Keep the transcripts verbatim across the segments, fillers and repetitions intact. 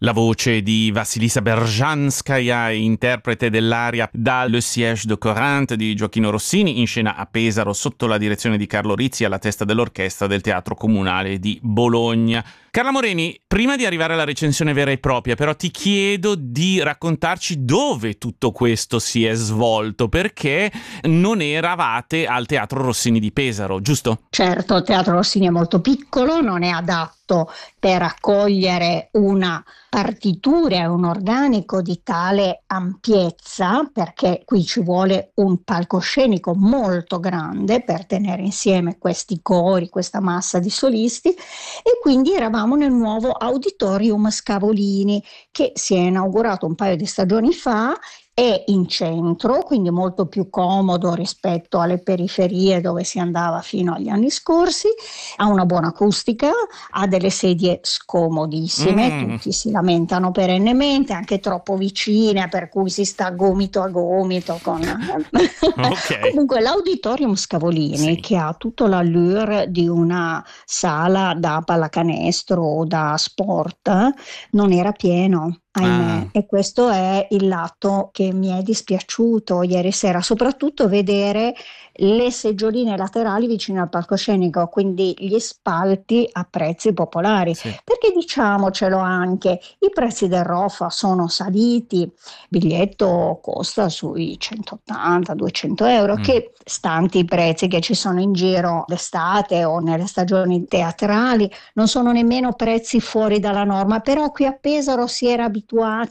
La voce di Vassilisa Berzhanskaya, interprete dell'aria da Le Siège de Corinthe di Gioachino Rossini, in scena a Pesaro sotto la direzione di Carlo Rizzi alla testa dell'orchestra del Teatro Comunale di Bologna. Carla Moreni, prima di arrivare alla recensione vera e propria, però ti chiedo di raccontarci dove tutto questo si è svolto, perché non eravate al Teatro Rossini di Pesaro, giusto? Certo, il Teatro Rossini è molto piccolo, non è adatto per accogliere una partitura e un organico di tale ampiezza, perché qui ci vuole un palcoscenico molto grande per tenere insieme questi cori, questa massa di solisti, e quindi eravamo nel nuovo Auditorium Scavolini, che si è inaugurato un paio di stagioni fa. È in centro, quindi molto più comodo rispetto alle periferie dove si andava fino agli anni scorsi, ha una buona acustica, ha delle sedie scomodissime, Mm. tutti si lamentano perennemente, anche troppo vicine, per cui si sta gomito a gomito con... Ok. Comunque l'Auditorium Scavolini, Sì. che ha tutto l'allure di una sala da pallacanestro o da sport, non era pieno. Ahimè, Ah. e questo è il lato che mi è dispiaciuto ieri sera, soprattutto vedere le seggioline laterali vicino al palcoscenico, quindi gli spalti a prezzi popolari, Sì. perché diciamocelo anche, i prezzi del Rofa sono saliti, il biglietto costa sui centottanta duecento euro, Mm. che stanti i prezzi che ci sono in giro d'estate o nelle stagioni teatrali, non sono nemmeno prezzi fuori dalla norma, però qui a Pesaro si era abituati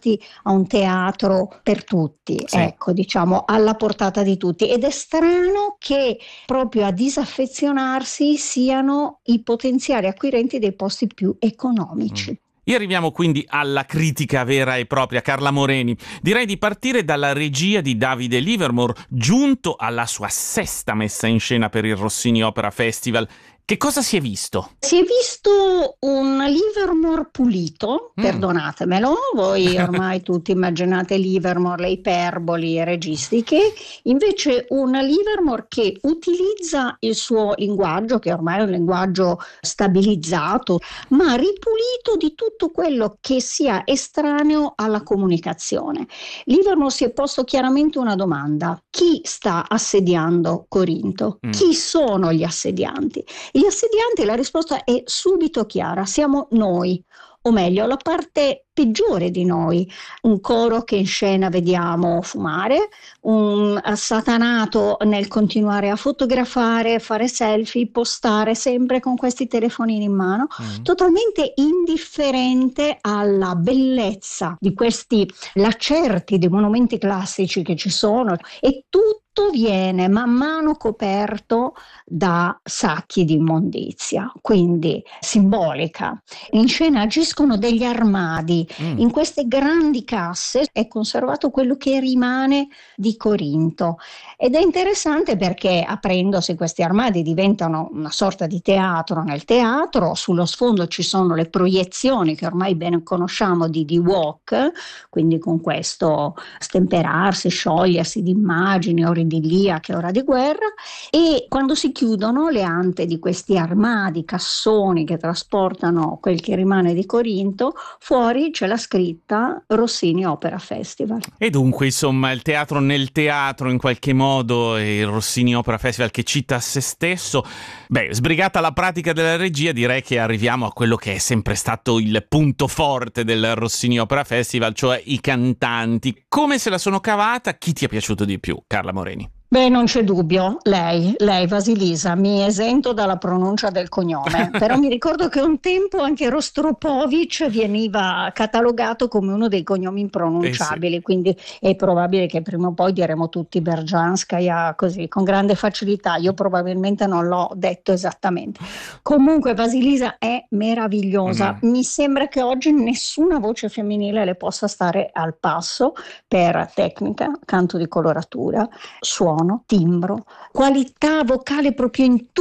a un teatro per tutti, Sì. ecco, diciamo alla portata di tutti, ed è strano che proprio a disaffezionarsi siano i potenziali acquirenti dei posti più economici. Mm. E arriviamo quindi alla critica vera e propria. Carla Moreni, direi di partire dalla regia di Davide Livermore, giunto alla sua sesta messa in scena per il Rossini Opera Festival. Che cosa si è visto? Si è visto un Livermore pulito, Mm. perdonatemelo, voi ormai tutti immaginate Livermore, le iperboli registiche, invece un Livermore che utilizza il suo linguaggio, che ormai è un linguaggio stabilizzato, ma ripulito di tutto quello che sia estraneo alla comunicazione. Livermore si è posto chiaramente una domanda: chi sta assediando Corinto? Mm. Chi sono gli assedianti? Gli assedianti, la risposta è subito chiara: siamo noi, o meglio la parte peggiore di noi, un coro che in scena vediamo fumare, un assatanato nel continuare a fotografare, fare selfie, postare sempre con questi telefonini in mano, Mm. totalmente indifferente alla bellezza di questi lacerti dei monumenti classici che ci sono, e tutto viene man mano coperto da sacchi di immondizia, quindi simbolica. In scena agiscono degli armadi, Mm. in queste grandi casse è conservato quello che rimane di Corinto, ed è interessante perché aprendosi questi armadi diventano una sorta di teatro nel teatro. Sullo sfondo ci sono le proiezioni che ormai ben conosciamo di The Walk, quindi con questo stemperarsi, sciogliersi di immagini, ora idilliache, ora di guerra, e quando si chiudono le ante di questi armadi, cassoni che trasportano quel che rimane di Corinto, fuori c'è la scritta Rossini Opera Festival. E dunque, insomma, il teatro nel teatro in qualche modo, e il Rossini Opera Festival che cita se stesso. Beh, sbrigata la pratica della regia, direi che arriviamo a quello che è sempre stato il punto forte del Rossini Opera Festival, cioè i cantanti. Come se la sono cavata? Chi ti è piaciuto di più, Carla Moreni? Beh, non c'è dubbio, lei, lei Vasilisa, mi esento dalla pronuncia del cognome, però mi ricordo che un tempo anche Rostropovich veniva catalogato come uno dei cognomi impronunciabili, Eh sì. quindi è probabile che prima o poi diremo tutti Berzhanskaya così, con grande facilità. Io probabilmente non l'ho detto esattamente. Comunque Vasilisa è meravigliosa, Mm. mi sembra che oggi nessuna voce femminile le possa stare al passo per tecnica, canto di coloratura, suono, timbro, qualità vocale proprio in tutti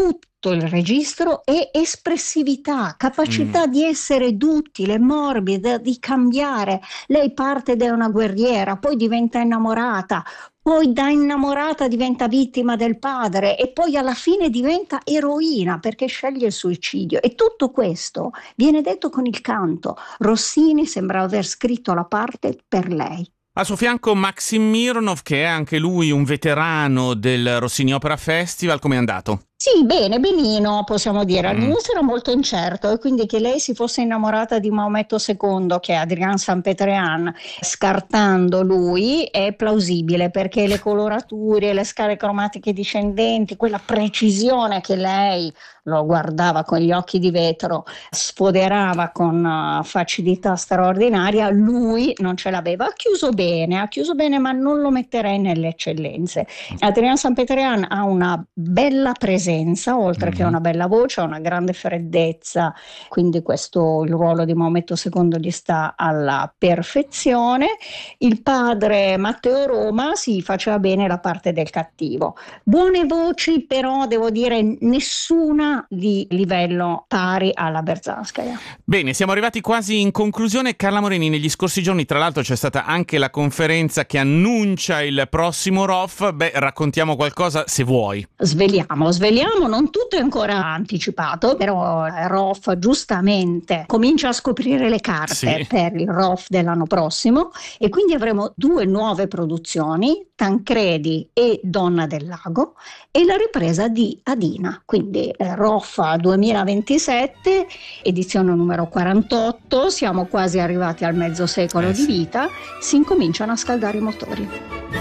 tutto il registro e espressività, capacità Mm. di essere duttile, morbida, di cambiare. Lei parte da una guerriera, poi diventa innamorata, poi da innamorata diventa vittima del padre e poi alla fine diventa eroina perché sceglie il suicidio. E tutto questo viene detto con il canto. Rossini sembra aver scritto la parte per lei. Al suo fianco Maxim Mironov, che è anche lui un veterano del Rossini Opera Festival. Come è andato? Sì, bene, benino, possiamo dire. Mm. All'inizio era molto incerto e quindi che lei si fosse innamorata di Maometto secondo, che è Adrian Sanpetréan, scartando lui, è plausibile perché le colorature, le scale cromatiche discendenti, quella precisione che lei lo guardava con gli occhi di vetro, sfoderava con uh, facilità straordinaria, lui non ce l'aveva. Ha chiuso bene, ha chiuso bene, ma non lo metterei nelle eccellenze. Adrian Sanpetréan ha una bella presenza, oltre Mm. che una bella voce, ha una grande freddezza, quindi questo il ruolo di Maometto secondo gli sta alla perfezione. Il padre Matteo Roma si faceva bene la parte del cattivo. Buone voci, però devo dire nessuna di livello pari alla Berzanskaya. Bene, siamo arrivati quasi in conclusione. Carla Morini, negli scorsi giorni tra l'altro c'è stata anche la conferenza che annuncia il prossimo R O F. Beh, raccontiamo qualcosa se vuoi. Sveliamo, sveliamo, non tutto è ancora anticipato, però il R O F giustamente comincia a scoprire le carte Sì. per il R O F dell'anno prossimo e quindi avremo due nuove produzioni, Tancredi e Donna del Lago, e la ripresa di Adina, quindi eh, R O F duemilaventisette, edizione numero quarantotto, siamo quasi arrivati al mezzo secolo Eh di sì. vita, si incominciano a scaldare i motori.